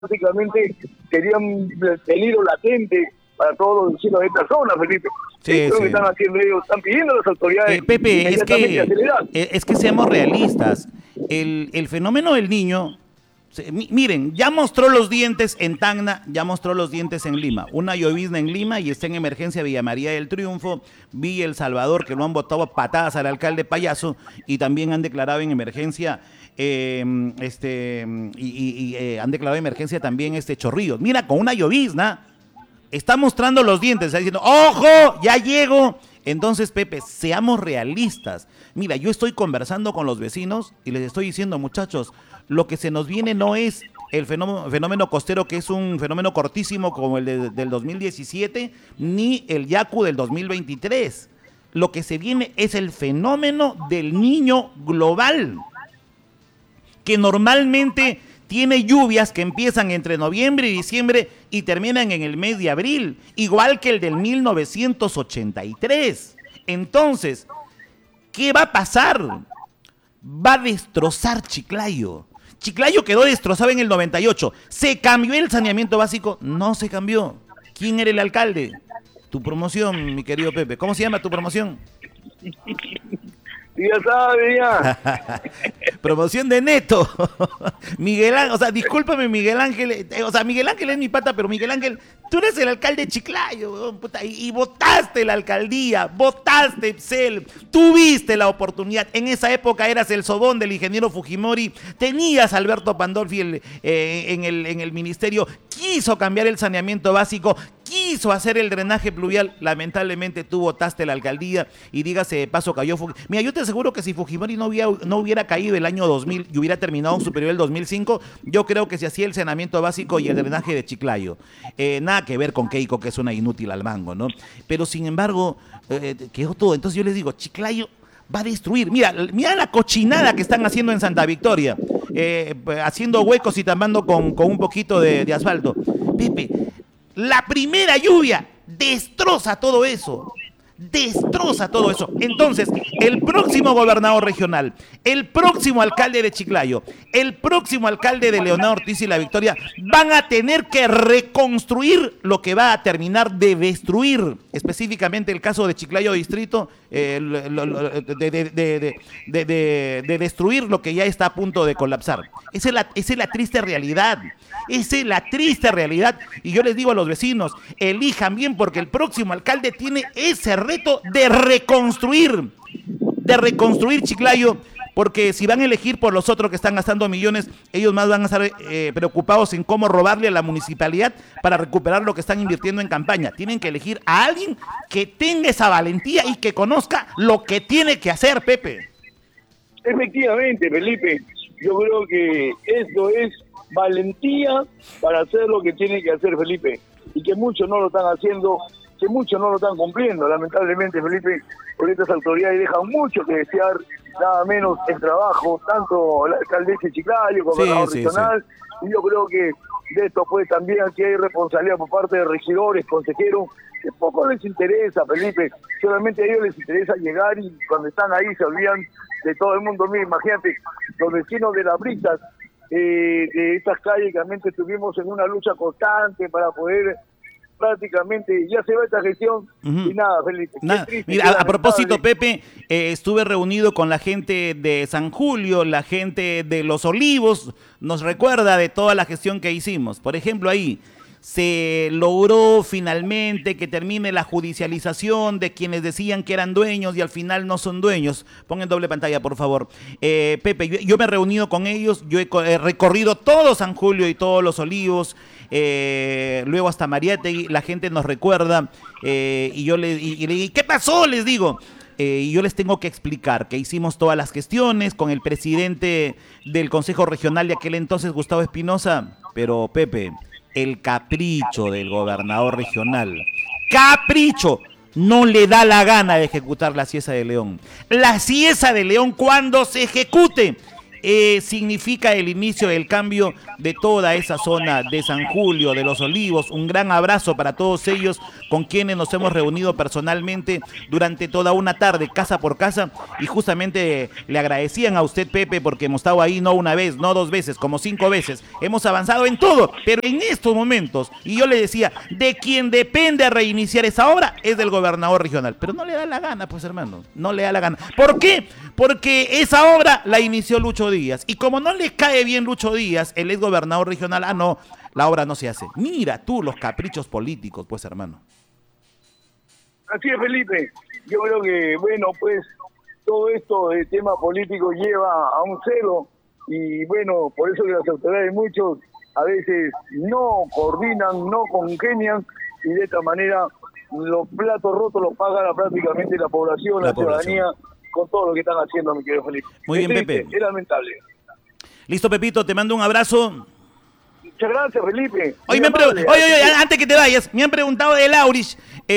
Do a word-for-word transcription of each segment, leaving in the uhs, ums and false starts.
prácticamente sería un peligro latente para todos los vecinos de esta zona, Felipe. Sí, Esto es lo sí. que están haciendo ellos, están pidiendo a las autoridades Eh, Pepe, es inmediatamente que, acelerar. eh, es que seamos realistas. El, el fenómeno del niño, se- mi- miren, ya mostró los dientes en Tacna, ya mostró los dientes en Lima. Una llovizna en Lima y está en emergencia Villa María del Triunfo, Villa El Salvador, que lo han botado a patadas al alcalde Payaso y también han declarado en emergencia, eh, este, y, y- y, eh, han declarado emergencia también este Chorrillos. Mira, con una llovizna está mostrando los dientes, está diciendo, ¡ojo! ¡Ya llego! Entonces, Pepe, seamos realistas. Mira, yo estoy conversando con los vecinos y les estoy diciendo, muchachos, lo que se nos viene no es el fenómeno, fenómeno costero, que es un fenómeno cortísimo como el de- del dos mil diecisiete, ni el Yaku del dos mil veintitrés. Lo que se viene es el fenómeno del niño global, que normalmente tiene lluvias que empiezan entre noviembre y diciembre y terminan en el mes de abril, igual que el del mil novecientos ochenta y tres. Entonces, ¿qué va a pasar? Va a destrozar Chiclayo. Chiclayo quedó destrozado en el noventa y ocho. ¿Se cambió el saneamiento básico? No se cambió. ¿Quién era el alcalde? Tu promoción, mi querido Pepe. ¿Cómo se llama tu promoción? Ya sabe, ya. Promoción de Neto. Miguel Ángel, o sea, discúlpame, Miguel Ángel, eh, o sea, Miguel Ángel es mi pata, pero Miguel Ángel, tú eres el alcalde de Chiclayo, weón, puta, y, y votaste la alcaldía, votaste Ipsel, tuviste la oportunidad. En esa época eras el sobón del ingeniero Fujimori, tenías a Alberto Pandolfi el, eh, en, el, en el ministerio, quiso cambiar el saneamiento básico, quiso hacer el drenaje pluvial, lamentablemente tú votaste la alcaldía y dígase de paso cayó Fujimori. Mira, yo te aseguro que si Fujimori no hubiera, no hubiera caído el año dos mil y hubiera terminado en su periodo el dos mil cinco, yo creo que se hacía el saneamiento básico y el drenaje de Chiclayo. Eh, nada que ver con Keiko, que es una inútil al mango, ¿no? Pero sin embargo, eh, quedó todo. Entonces yo les digo, Chiclayo va a destruir. Mira, mira la cochinada que están haciendo en Santa Victoria, eh, haciendo huecos y tapando con, con un poquito de, de asfalto. Pepe, la primera lluvia destroza todo eso. Destroza todo eso. Entonces, el próximo gobernador regional, el próximo alcalde de Chiclayo, el próximo alcalde de Leonardo Ortiz y La Victoria van a tener que reconstruir lo que va a terminar de destruir. Específicamente el caso de Chiclayo Distrito, eh, lo, lo, de, de, de, de, de, de, de destruir lo que ya está a punto de colapsar. Esa es la, esa es la triste realidad. Esa es la triste realidad. Y yo les digo a los vecinos, elijan bien porque el próximo alcalde tiene ese reto de reconstruir, de reconstruir Chiclayo, porque si van a elegir por los otros que están gastando millones, ellos más van a estar eh, preocupados en cómo robarle a la municipalidad para recuperar lo que están invirtiendo en campaña. Tienen que elegir a alguien que tenga esa valentía y que conozca lo que tiene que hacer, Pepe. Efectivamente, Felipe, yo creo que esto es valentía para hacer lo que tiene que hacer, Felipe, y que muchos no lo están haciendo, que muchos no lo están cumpliendo, lamentablemente, Felipe, porque estas autoridades dejan mucho que desear, nada menos el trabajo, tanto la alcaldesa de Chiclayo, el gobernador Sí, sí, regional, sí. y yo creo que de esto pues también aquí hay responsabilidad por parte de regidores, consejeros, que poco les interesa, Felipe, solamente a ellos les interesa llegar y cuando están ahí se olvidan de todo el mundo. Mira, imagínate, los vecinos de Las Brisas, eh, de estas calles, realmente estuvimos en una lucha constante para poder prácticamente, ya se va esta gestión, uh-huh. Y nada, Felipe. Nada. Triste, Mira, a, a propósito, Pepe, eh, estuve reunido con la gente de San Julio, la gente de Los Olivos, nos recuerda de toda la gestión que hicimos. Por ejemplo, ahí se logró finalmente que termine la judicialización de quienes decían que eran dueños y al final no son dueños. Pongan doble pantalla, por favor. Eh, Pepe, yo, yo me he reunido con ellos, yo he, he recorrido todo San Julio y todos Los Olivos, eh, luego hasta Mariátegui, la gente nos recuerda, eh, y yo le y, y le digo, ¿qué pasó? Les digo. Eh, y yo les tengo que explicar que hicimos todas las gestiones con el presidente del Consejo Regional de aquel entonces, Gustavo Espinosa, pero Pepe, el capricho del gobernador regional, capricho, no le da la gana de ejecutar la Cieza de León. La Cieza de León, cuando se ejecute, eh, significa el inicio del cambio de toda esa zona de San Julio, de Los Olivos. Un gran abrazo para todos ellos con quienes nos hemos reunido personalmente durante toda una tarde, casa por casa, y justamente le agradecían a usted, Pepe, porque hemos estado ahí no una vez, no dos veces, como cinco veces. Hemos avanzado en todo, pero en estos momentos, y yo le decía, de quien depende a reiniciar esa obra es del gobernador regional, pero no le da la gana, pues hermano, no le da la gana. ¿Por qué? Porque esa obra la inició Lucho Díaz, y como no le cae bien Lucho Díaz, el ex gobernador regional, ah no, la obra no se hace. Mira tú los caprichos políticos, pues hermano. Así es, Felipe. Yo creo que, bueno, pues todo esto de tema político lleva a un cero, y bueno, por eso que las autoridades muchos a veces no coordinan, no congenian, y de esta manera los platos rotos los paga prácticamente la población, la, la población. ciudadanía, con todo lo que están haciendo, mi querido Felipe. Muy bien, es Pepe. Triste, es lamentable. Listo, Pepito, te mando un abrazo. Muchas gracias, Felipe. Oye, me han pre... oye, oye, antes que te vayas, me han preguntado de Laurich.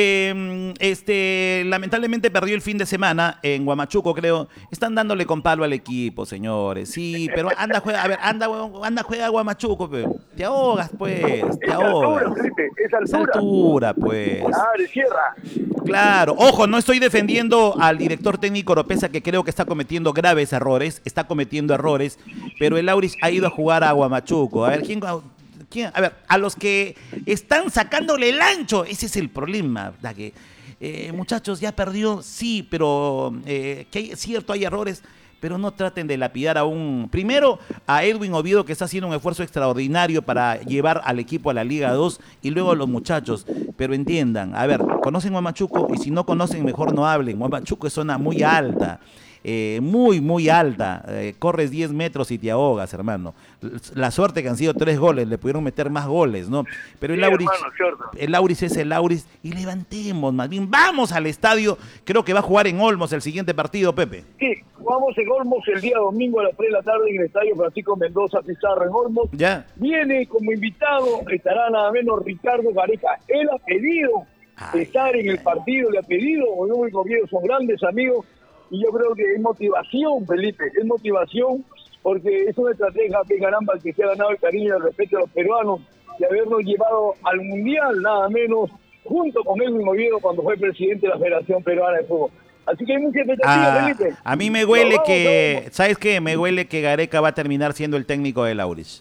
Eh, este, lamentablemente perdió el fin de semana en Huamachuco, creo. Están dándole con palo al equipo, señores. Sí, pero anda, juega, a ver, anda, anda, juega a Huamachuco, pero te ahogas, pues, te ahogas. Altura, Felipe, es altura. Es altura, pues. Ah, de sierra. Claro, ojo, no estoy defendiendo al director técnico Oropesa, que creo que está cometiendo graves errores, está cometiendo errores, pero el Laurich ha ido a jugar a Huamachuco. A ver, ¿quién... ¿Quién? A ver, a los que están sacándole el ancho, ese es el problema, ¿verdad? Que, eh, muchachos, ya perdió, sí, pero eh, que hay, cierto, hay errores, pero no traten de lapidar a un... Primero, a Edwin Oviedo, que está haciendo un esfuerzo extraordinario para llevar al equipo a la Liga dos, y luego a los muchachos, pero entiendan, a ver, conocen Huamachuco, y si no conocen, mejor no hablen. Huamachuco es zona muy alta. Eh, muy, muy alta, eh, corres diez metros y te ahogas, hermano. La suerte que han sido tres goles, le pudieron meter más goles, ¿no? Pero el sí, Laurich, hermano, el Laurich es el Laurich, y levantemos, más bien, vamos al estadio. Creo que va a jugar en Olmos el siguiente partido, Pepe. Sí, jugamos en Olmos el día domingo a las tres de la tarde en el estadio Francisco Mendoza Pizarro en Olmos. Ya. Viene como invitado, estará nada menos Ricardo Gareca. Él ha pedido ay, estar en el partido, le ha pedido, los únicos viejos son grandes amigos. Y yo creo que es motivación, Felipe, es motivación, porque es una estrategia que caramba que se ha ganado el cariño y el respeto de los peruanos, de habernos llevado al Mundial, nada menos, junto con Edwin Oviedo cuando fue presidente de la Federación Peruana de Fútbol. Así que hay mucha expectativa, ah, Felipe. A mí me huele vamos, que, vamos. ¿Sabes qué? Me huele que Gareca va a terminar siendo el técnico de Laurich.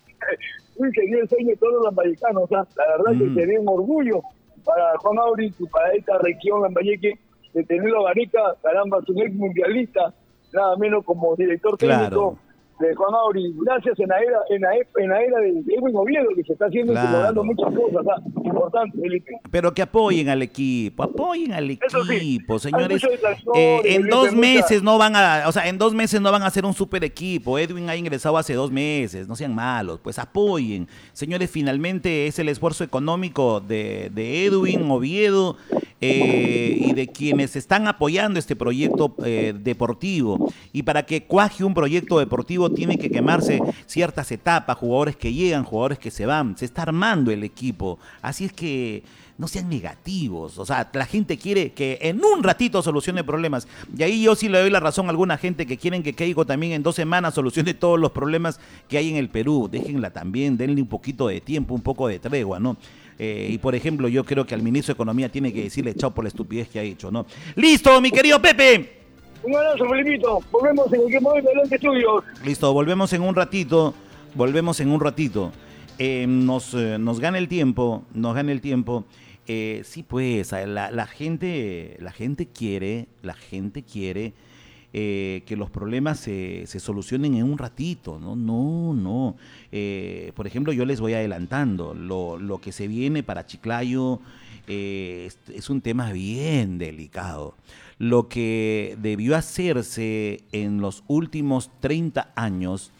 Uy, sería el sueño de todos los lambayecanos, ¿eh? La verdad mm. que sería un orgullo para Juan Aurich y para esta región lambayeque, de tenerlo a Gareca, caramba, es un ex mundialista, nada menos como director técnico claro. de Juan Aurich. Gracias en la era, en la, en la era de Edwin Oviedo, que se está haciendo claro. y logrando muchas cosas, ¿sabes? Importante, Felipe. Pero que apoyen al equipo, apoyen al equipo, sí, señores. Eh, en Felipe, dos meses mucha... no van a, o sea, en dos meses no van a ser un super equipo. Edwin ha ingresado hace dos meses, no sean malos, pues apoyen. Señores, finalmente es el esfuerzo económico de, de Edwin Oviedo. Eh, y de quienes están apoyando este proyecto eh, deportivo, y para que cuaje un proyecto deportivo tiene que quemarse ciertas etapas, jugadores que llegan, jugadores que se van, se está armando el equipo, así es que no sean negativos, o sea, la gente quiere que en un ratito solucione problemas, y ahí yo sí le doy la razón a alguna gente que quieren que Keiko también en dos semanas solucione todos los problemas que hay en el Perú. Déjenla también, denle un poquito de tiempo, un poco de tregua, ¿no? Eh, y por ejemplo, yo creo que al ministro de Economía tiene que decirle chao por la estupidez que ha hecho, ¿no? ¡Listo, mi querido Pepe! Un abrazo, Felipito. Volvemos en cualquier momento adelante estudios. Listo, volvemos en un ratito. Volvemos en un ratito. Eh, nos, eh, nos gana el tiempo, nos gana el tiempo. Eh, sí, pues, la, la gente, la gente quiere, la gente quiere eh, que los problemas se, se solucionen en un ratito, ¿no? No, no. Eh, por ejemplo, yo les voy adelantando, lo, lo que se viene para Chiclayo eh, es, es un tema bien delicado. Lo que debió hacerse en los últimos treinta años,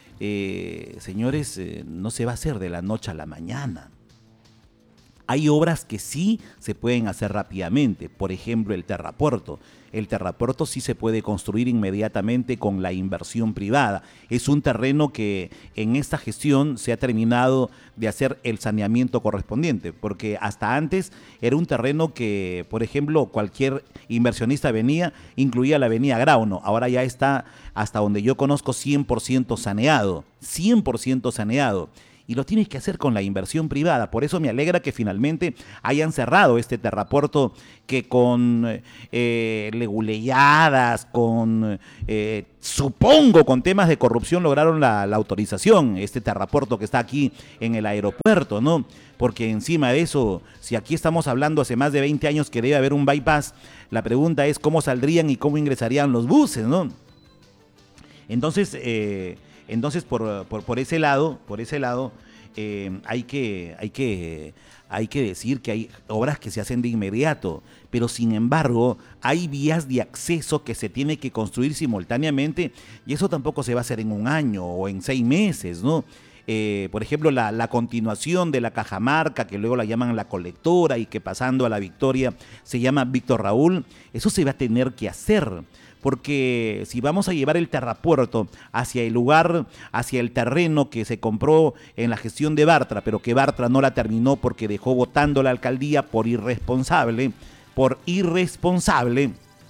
eh, señores, eh, no se va a hacer de la noche a la mañana. Hay obras que sí se pueden hacer rápidamente, por ejemplo el Terrapuerto. el terrapuerto sí se puede construir inmediatamente con la inversión privada. Es un terreno que en esta gestión se ha terminado de hacer el saneamiento correspondiente, porque hasta antes era un terreno que, por ejemplo, cualquier inversionista venía, incluía la avenida Grau, ¿no? Ahora ya está, hasta donde yo conozco, cien por ciento saneado, cien por ciento saneado. Y lo tienes que hacer con la inversión privada. Por eso me alegra que finalmente hayan cerrado este terrapuerto que con eh, leguleyadas, con, eh, supongo, con temas de corrupción lograron la, la autorización, este terrapuerto que está aquí en el aeropuerto, ¿no? Porque encima de eso, si aquí estamos hablando hace más de veinte años que debe haber un bypass, la pregunta es cómo saldrían y cómo ingresarían los buses, ¿no? Entonces... Eh, Entonces, por, por, por ese lado, por ese lado eh, hay, que, hay, que, hay que decir que hay obras que se hacen de inmediato, pero sin embargo hay vías de acceso que se tiene que construir simultáneamente y eso tampoco se va a hacer en un año o en seis meses, ¿no? Eh, por ejemplo, la, la continuación de la Cajamarca, que luego la llaman la Colectora y que pasando a la Victoria se llama Víctor Raúl, eso se va a tener que hacer. Porque si vamos a llevar el terrapuerto hacia el lugar, hacia el terreno que se compró en la gestión de Bartra, pero que Bartra no la terminó porque dejó votando la alcaldía por irresponsable, por irresponsable,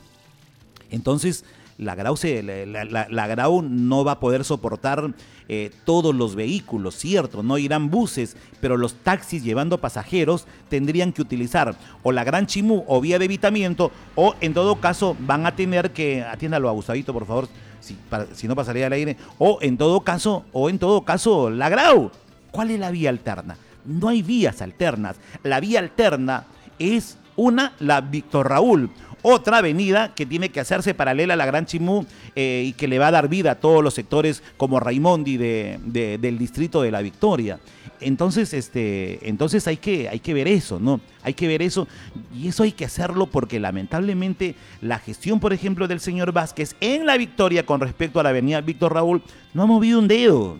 entonces la Grau, se, la, la, la Grau no va a poder soportar eh, todos los vehículos, cierto, no irán buses, pero los taxis llevando pasajeros tendrían que utilizar o la Gran Chimú o vía de evitamiento, o en todo caso van a tener que, atiéndalo abusadito por favor, si, para, si no pasaría al aire, o en todo caso, o en todo caso la Grau. ¿Cuál es la vía alterna? No hay vías alternas, la vía alterna es una, la Víctor Raúl, otra avenida que tiene que hacerse paralela a la Gran Chimú eh, y que le va a dar vida a todos los sectores como Raimondi de, de, del distrito de La Victoria. Entonces, este, entonces hay que, hay que ver eso, ¿no? Hay que ver eso y eso hay que hacerlo porque lamentablemente la gestión, por ejemplo, del señor Vázquez en La Victoria con respecto a la avenida Víctor Raúl no ha movido un dedo.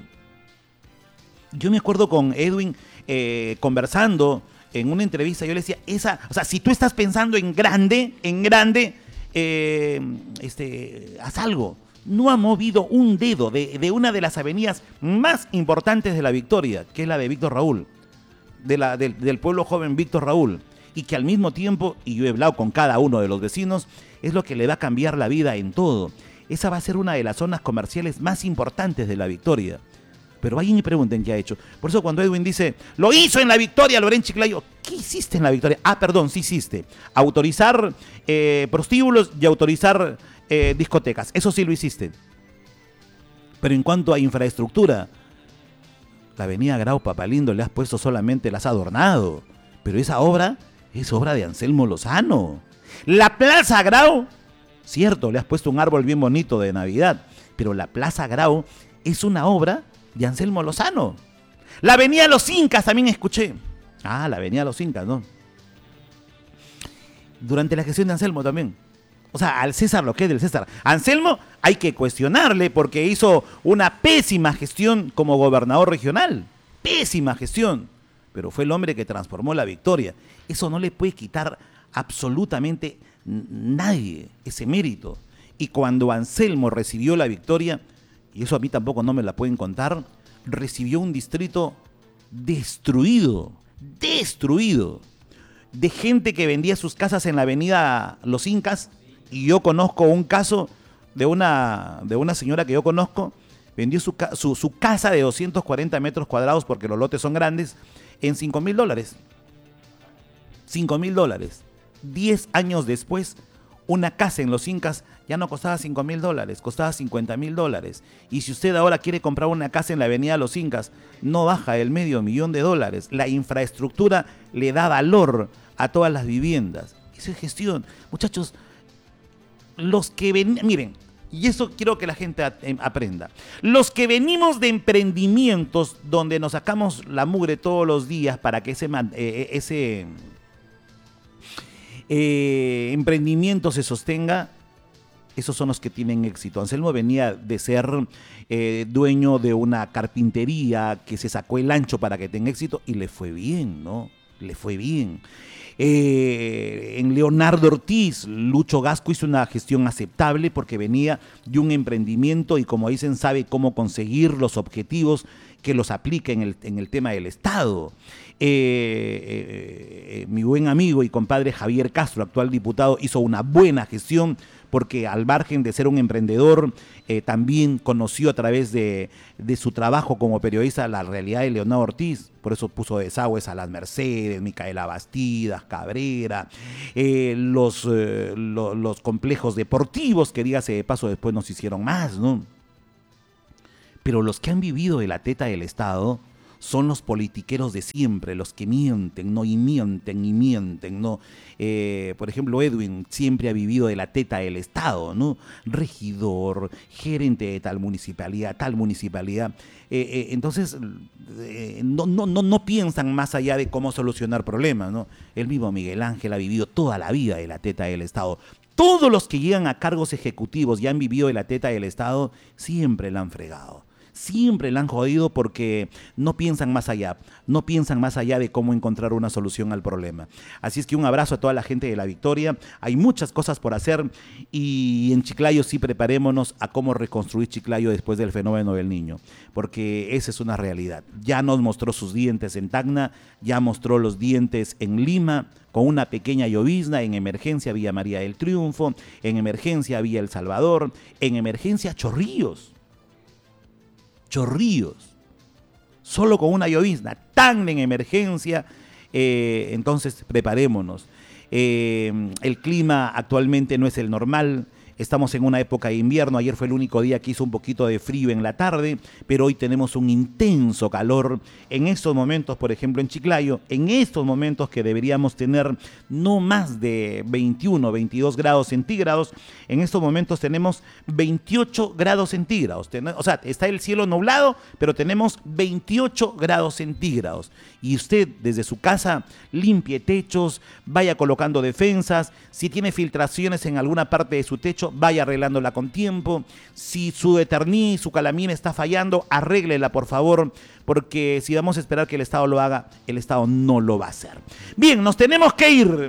Yo me acuerdo con Edwin eh, conversando en una entrevista, yo le decía, esa, o sea, si tú estás pensando en grande, en grande, eh, este, haz algo. No ha movido un dedo de, de una de las avenidas más importantes de La Victoria, que es la de Víctor Raúl, de la, del, del pueblo joven Víctor Raúl, y que al mismo tiempo, y yo he hablado con cada uno de los vecinos, es lo que le va a cambiar la vida en todo. Esa va a ser una de las zonas comerciales más importantes de La Victoria. Pero vayan y pregunten qué ha hecho. Por eso cuando Edwin dice, lo hizo en La Victoria, Loren Chiclayo, ¿qué hiciste en La Victoria? Ah, perdón, sí hiciste. Autorizar eh, prostíbulos y autorizar eh, discotecas. Eso sí lo hiciste. Pero en cuanto a infraestructura, la avenida Grau Papalindo le has puesto solamente, las has adornado. Pero esa obra es obra de Anselmo Lozano. La Plaza Grau, cierto, le has puesto un árbol bien bonito de Navidad, pero la Plaza Grau es una obra de Anselmo Lozano. La avenida Los Incas también escuché. Ah, la avenida Los Incas, ¿no? Durante la gestión de Anselmo también. O sea, al César lo que es del César. Anselmo hay que cuestionarle porque hizo una pésima gestión como gobernador regional. Pésima gestión. Pero fue el hombre que transformó La Victoria. Eso no le puede quitar absolutamente nadie ese mérito. Y cuando Anselmo recibió La Victoria, y eso a mí tampoco no me la pueden contar, recibió un distrito destruido, destruido, de gente que vendía sus casas en la avenida Los Incas, y yo conozco un caso de una, de una señora que yo conozco, vendió su, su, su casa de doscientos cuarenta metros cuadrados, porque los lotes son grandes, en cinco mil dólares. cinco mil dólares. Diez años después, una casa en Los Incas ya no costaba cinco mil dólares, costaba cincuenta mil dólares. Y si usted ahora quiere comprar una casa en la avenida Los Incas, no baja el medio millón de dólares. La infraestructura le da valor a todas las viviendas. Esa es gestión. Muchachos, los que ven, miren, y eso quiero que la gente aprenda. Los que venimos de emprendimientos donde nos sacamos la mugre todos los días para que ese... Eh, ese Eh, emprendimiento se sostenga, esos son los que tienen éxito. Anselmo venía de ser eh, dueño de una carpintería que se sacó el ancho para que tenga éxito y le fue bien, ¿no? le fue bien. Eh, en Leonardo Ortiz, Lucho Gasco hizo una gestión aceptable porque venía de un emprendimiento y, como dicen, sabe cómo conseguir los objetivos que los aplica en el, en el tema del Estado. Eh, eh, eh, mi buen amigo y compadre Javier Castro, actual diputado, hizo una buena gestión porque, al margen de ser un emprendedor, eh, también conoció a través de, de su trabajo como periodista la realidad de Leonardo Ortiz. Por eso puso desagües a las Mercedes, Micaela Bastidas, Cabrera, eh, los, eh, lo, los complejos deportivos, que dígase de paso después nos hicieron más, ¿no? Pero los que han vivido de la teta del Estado son los politiqueros de siempre, los que mienten, ¿no? Y mienten y mienten, ¿no? Eh, por ejemplo, Edwin siempre ha vivido de la teta del Estado, ¿no? Regidor, gerente de tal municipalidad, tal municipalidad. Eh, eh, entonces, eh, no, no, no, no piensan más allá de cómo solucionar problemas, ¿no? El mismo Miguel Ángel ha vivido toda la vida de la teta del Estado. Todos los que llegan a cargos ejecutivos y han vivido de la teta del Estado siempre la han fregado. Siempre la han jodido porque no piensan más allá, no piensan más allá de cómo encontrar una solución al problema. Así es que un abrazo a toda la gente de La Victoria. Hay muchas cosas por hacer y en Chiclayo sí preparémonos a cómo reconstruir Chiclayo después del fenómeno del Niño, porque esa es una realidad. Ya nos mostró sus dientes en Tacna, ya mostró los dientes en Lima, con una pequeña llovizna. En emergencia Villa María del Triunfo, en emergencia Villa El Salvador, en emergencia Chorrillos. Chorrillos, solo con una llovizna, tan en emergencia, eh, entonces preparémonos. Eh, el clima actualmente no es el normal, estamos en una época de invierno. Ayer fue el único día que hizo un poquito de frío en la tarde, pero hoy tenemos un intenso calor. En estos momentos, por ejemplo, en Chiclayo, en estos momentos que deberíamos tener no más de veintiuno, veintidós grados centígrados, en estos momentos tenemos veintiocho grados centígrados. O sea, está el cielo nublado, pero tenemos veintiocho grados centígrados. Y usted, desde su casa, limpie techos, vaya colocando defensas. Si tiene filtraciones en alguna parte de su techo, vaya arreglándola con tiempo. Si su Eterní, su calamina está fallando, arréglela, por favor, porque si vamos a esperar que el Estado lo haga, el Estado no lo va a hacer. Bien, nos tenemos que ir.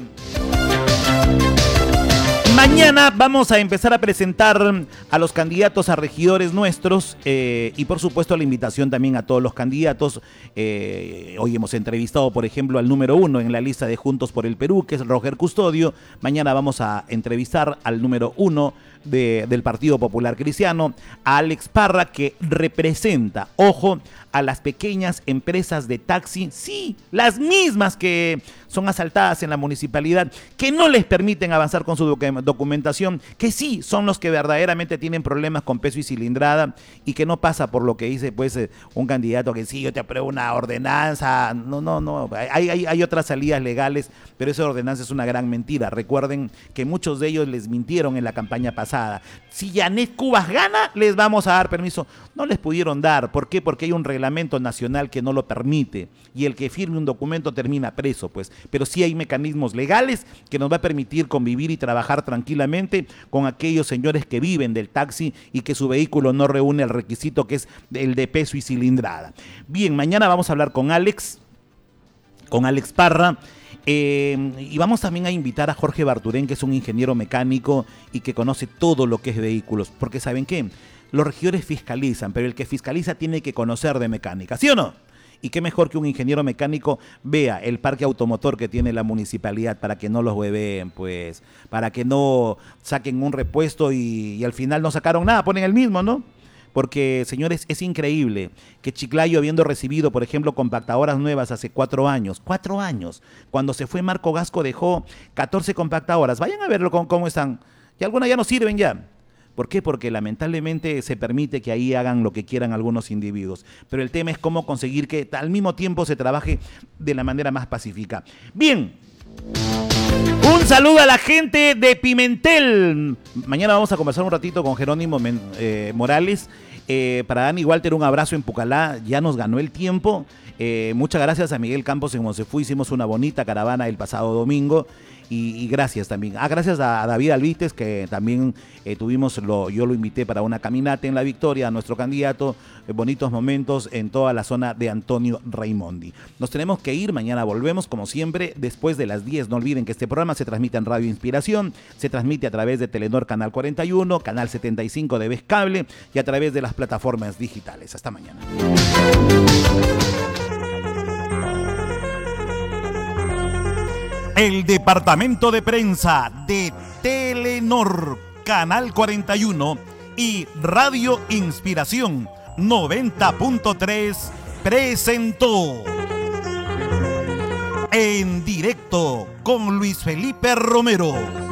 Mañana vamos a empezar a presentar a los candidatos a regidores nuestros eh, y por supuesto la invitación también a todos los candidatos. Eh, hoy hemos entrevistado, por ejemplo, al número uno en la lista de Juntos por el Perú, que es Roger Custodio. Mañana vamos a entrevistar al número uno de, del Partido Popular Cristiano, a Alex Parra, que representa, ojo, a las pequeñas empresas de taxi, sí, las mismas que son asaltadas en la municipalidad, que no les permiten avanzar con su docu- documentación, que sí son los que verdaderamente tienen problemas con peso y cilindrada y que no pasa por lo que dice pues eh, un candidato que sí, yo te apruebo una ordenanza. No, no, no, hay, hay, hay otras salidas legales, pero esa ordenanza es una gran mentira. Recuerden que muchos de ellos les mintieron en la campaña pasada. Si Yanet Cubas gana, les vamos a dar permiso. No les pudieron dar. ¿Por qué? Porque hay un reglamento nacional que no lo permite y el que firme un documento termina preso, pues. Pero sí hay mecanismos legales que nos va a permitir convivir y trabajar tranquilamente con aquellos señores que viven del taxi y que su vehículo no reúne el requisito que es el de peso y cilindrada. Bien, mañana vamos a hablar con Alex, con Alex Parra. Eh, y vamos también a invitar a Jorge Barturén, que es un ingeniero mecánico y que conoce todo lo que es vehículos, porque ¿saben qué? Los regidores fiscalizan, pero el que fiscaliza tiene que conocer de mecánica, ¿sí o no? Y qué mejor que un ingeniero mecánico vea el parque automotor que tiene la municipalidad para que no los hueveen, pues, para que no saquen un repuesto y, y al final no sacaron nada, ponen el mismo, ¿no? Porque, señores, es increíble que Chiclayo, habiendo recibido, por ejemplo, compactadoras nuevas hace cuatro años, cuatro años, cuando se fue Marco Gasco dejó catorce compactadoras. Vayan a verlo cómo, cómo están. Y algunas ya no sirven ya. ¿Por qué? Porque lamentablemente se permite que ahí hagan lo que quieran algunos individuos. Pero el tema es cómo conseguir que al mismo tiempo se trabaje de la manera más pacífica. Bien. Un saludo a la gente de Pimentel. Mañana vamos a conversar un ratito con Jerónimo Men, eh, Morales. Eh, para Dani Walter, un abrazo en Pucallá, ya nos ganó el tiempo. Eh, muchas gracias a Miguel Campos en Monsefú, hicimos una bonita caravana el pasado domingo. Y, y gracias también. Ah, gracias a, a David Albites, que también eh, tuvimos, lo, yo lo invité para una caminata en La Victoria, a nuestro candidato, eh, bonitos momentos en toda la zona de Antonio Raimondi. Nos tenemos que ir, mañana volvemos como siempre, después de las diez. No olviden que este programa se transmite en Radio Inspiración, se transmite a través de Telenor Canal cuarenta y uno, Canal setenta y cinco de Vez Cable y a través de las plataformas digitales. Hasta mañana. El departamento de prensa de Telenor, Canal cuarenta y uno y Radio Inspiración noventa punto tres presentó En Directo con Luis Felipe Romero.